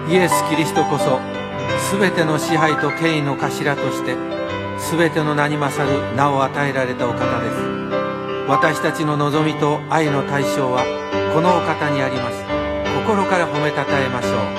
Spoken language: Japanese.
イエス・キリストこそすべての支配と権威の頭としてすべての名に勝る名を与えられたお方です。私たちの望みと愛の対象はこのお方にあります。心から褒めたたえましょう。